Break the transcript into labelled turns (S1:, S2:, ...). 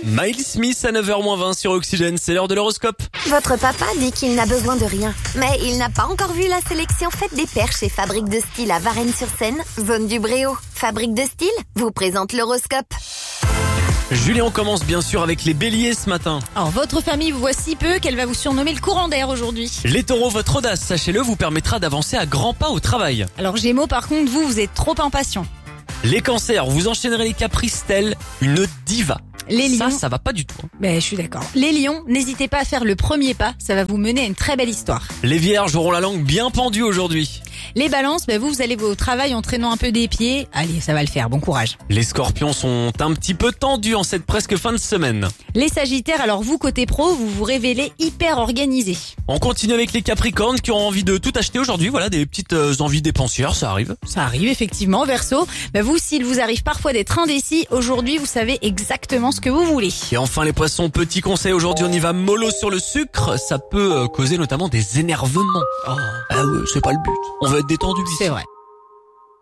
S1: Miles Smith à 9h-20 sur Oxygène, c'est l'heure de l'horoscope.
S2: Votre papa dit qu'il n'a besoin de rien, mais il n'a pas encore vu la sélection faite des paires chez Fabrique de Style à Varennes-sur-Seine, zone du Bréau. Fabrique de Style vous présente l'horoscope.
S1: Julien, on commence bien sûr avec les béliers ce matin.
S3: Alors, votre famille vous voit si peu qu'elle va vous surnommer le courant d'air aujourd'hui.
S1: Les taureaux, votre audace, sachez-le, vous permettra d'avancer à grands pas au travail.
S3: Alors, Gémeaux, par contre, vous êtes trop impatient.
S1: Les cancers, vous enchaînerez les caprices tels une diva.
S3: Les lions,
S1: Ça va pas du tout.
S3: je suis d'accord. Les lions, n'hésitez pas à faire le premier pas, ça va vous mener à une très belle histoire.
S1: Les vierges auront la langue bien pendue aujourd'hui.
S3: Les balances, vous allez au travail en traînant un peu des pieds. Allez, ça va le faire, bon courage.
S1: Les scorpions sont un petit peu tendus en cette presque fin de semaine.
S3: Les sagittaires, alors vous, côté pro, vous vous révélez hyper organisé.
S1: On continue avec les capricornes qui ont envie de tout acheter aujourd'hui. Voilà, des petites envies dépensières, ça arrive.
S3: Ça arrive effectivement, Verseau. Vous, s'il vous arrive parfois d'être indécis, aujourd'hui, vous savez exactement ce que vous voulez.
S1: Et enfin les poissons, petit conseil, aujourd'hui on y va mollo sur le sucre. Ça peut causer notamment des énervements. Ah ouais, c'est pas le but. On va être détendu ici.
S3: C'est vrai.